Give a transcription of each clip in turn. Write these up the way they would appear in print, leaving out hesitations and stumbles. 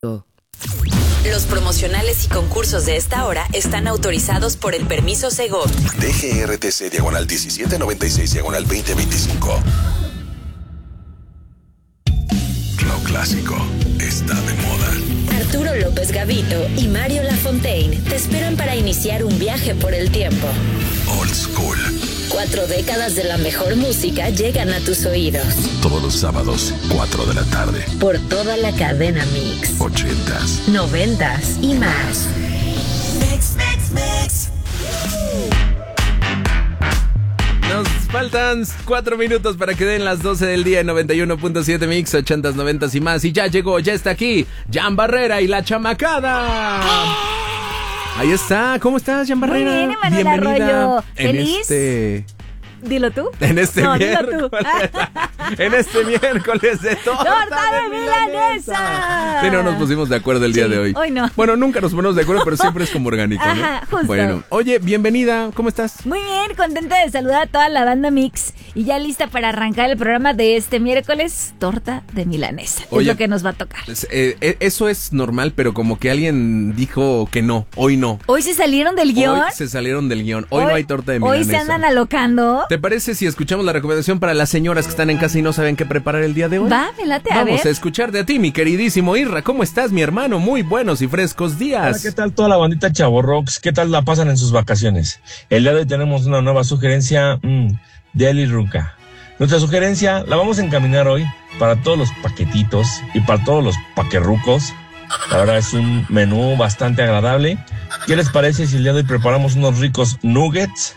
Los promocionales y concursos de esta hora están autorizados por el permiso Segov. DGRTC /1796/2025. Lo clásico está de moda. Arturo López Gavito y Mario Lafontaine te esperan para iniciar un viaje por el tiempo. Old School. 4 décadas de la mejor música llegan a tus oídos. Todos los sábados, 4 de la tarde. Por toda la cadena Mix. 80s. 90s y más. Mix. Nos faltan 4 minutos para que den las 12 del día en 91.7 Mix, 80s, 90s y más. Y ya llegó, ya está aquí, Jan Barrera y la chamacada. Ahí está, ¿cómo estás, Jan Barrera? Muy bien, Emanuel Arroyo. ¿Feliz? Dilo tú. En este no, miércoles. Dilo tú. En este miércoles de torta de milanesa. Sí, no nos pusimos de acuerdo el día de hoy. Hoy no. Bueno, nunca nos ponemos de acuerdo, pero siempre es como orgánico, ¿no? Ajá, justo. Bueno, oye, bienvenida, ¿cómo estás? Muy bien, contenta de saludar a toda la banda Mix y ya lista para arrancar el programa de este miércoles, torta de milanesa. Oye, es lo que nos va a tocar. Eso es normal, pero como que alguien dijo que no, hoy no. ¿Hoy se salieron del guión? Hoy se salieron del guión, hoy no hay torta de milanesa. Hoy se andan alocando. ¿Te parece si escuchamos la recomendación para las señoras que están en casa y no saben qué preparar el día de hoy? Va, me late, a ver. Vamos a escuchar de a ti, mi queridísimo Irra. ¿Cómo estás, mi hermano? Muy buenos y frescos días. Hola, ¿qué tal toda la bandita Chavorrox? ¿Qué tal la pasan en sus vacaciones? El día de hoy tenemos una nueva sugerencia de Eli Ruca. Nuestra sugerencia la vamos a encaminar hoy para todos los paquetitos y para todos los paquerrucos. La verdad es un menú bastante agradable. ¿Qué les parece si el día de hoy preparamos unos ricos nuggets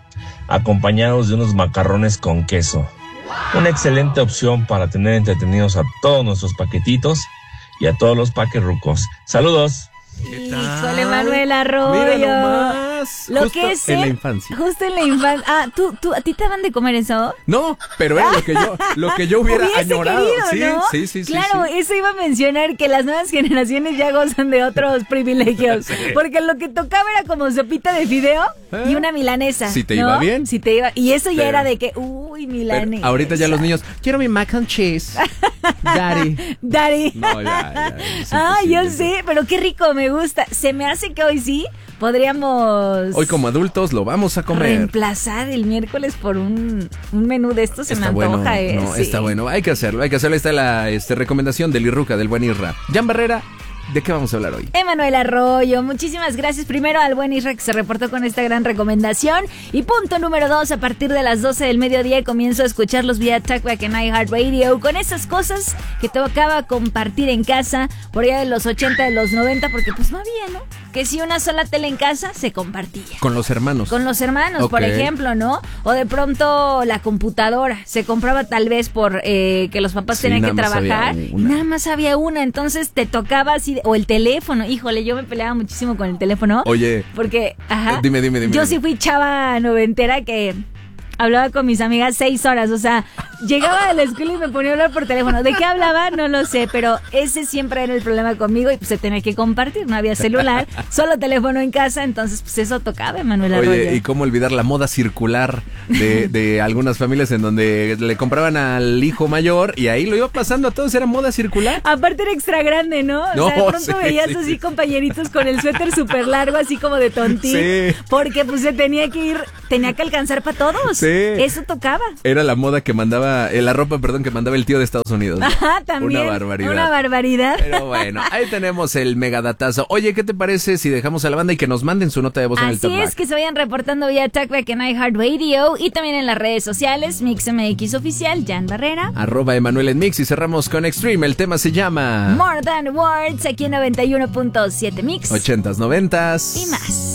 acompañados de unos macarrones con queso? Una excelente opción para tener entretenidos a todos nuestros paquetitos y a todos los paquerrucos. ¡Saludos! ¿Qué tal? Híjole, Manuel Arroyo. Mira nomás. Lo justo que es en la infancia. Justo en la infancia. Ah, ¿a ti te van de comer eso? No, pero era lo que yo hubiera añorado. Querido, ¿no? Sí. Claro, eso iba a mencionar, que las nuevas generaciones ya gozan de otros privilegios. Sí. Porque lo que tocaba era como sopita de fideo y una milanesa. Si te ¿no? iba bien. Si te iba. Y eso ya Pero- era de que, uy, milanesa. Pero ahorita ya los niños, quiero mi mac and cheese. Daddy. Daddy. No, ya. Es Ah, yo imposible. sé, pero qué rico, me gusta. Se me hace que hoy sí podríamos Hoy como adultos lo vamos a comer. reemplazar el miércoles por un menú de estos. Se Está me antoja, bueno, no, sí. está bueno, hay que hacerlo. Ahí está la recomendación del Irruca, del buen Irra. Jan Barrera, ¿de qué vamos a hablar hoy? Emanuel Arroyo, muchísimas gracias primero al buen Isra que se reportó con esta gran recomendación. Y punto número 2, a partir de las 12 del mediodía comienzo a escucharlos vía Talkback en iHeartRadio con esas cosas que tocaba compartir en casa por allá de los 80, de los 90, porque pues no había, ¿no? Que si una sola tele en casa se compartía. Con los hermanos. Con los hermanos, por Ok. ejemplo, ¿no? O de pronto la computadora se compraba tal vez por que los papás Sí, tenían que nada más había trabajar. una. Nada más había una, entonces te tocaba así, o el teléfono. Híjole, yo me peleaba muchísimo con el teléfono. Oye, Porque, ajá. Dime. Yo sí fui chava noventera que hablaba con mis amigas 6 horas, o sea, llegaba de la escuela y me ponía a hablar por teléfono. ¿De qué hablaba? No lo sé, pero ese siempre era el problema conmigo y pues se tenía que compartir, no había celular, solo teléfono en casa, entonces pues eso tocaba, Emanuel Arroyo. Oye, y cómo olvidar la moda circular de algunas familias en donde le compraban al hijo mayor y ahí lo iba pasando a todos, era moda circular. Aparte era extra grande, ¿no? O No, sea, de pronto sí, veías sí, así sí. compañeritos con el suéter súper largo, así como de tontín. Sí. Porque pues se tenía que ir, tenía que alcanzar para todos. Sí. Eso tocaba. Era la moda que mandaba, la ropa, perdón, que mandaba el tío de Estados Unidos. Ajá, también. Una barbaridad. Una barbaridad. Pero bueno, ahí tenemos el megadatazo. Oye, ¿qué te parece si dejamos a la banda y que nos manden su nota de voz en el Así Talkback? es, que se vayan reportando vía Talkback en iHeartRadio y también en las redes sociales, MixMX Oficial, Jan Barrera. @Emanuel en Mix y cerramos con Extreme. El tema se llama More Than Words, aquí en 91.7 Mix. 80s, 90s Y más.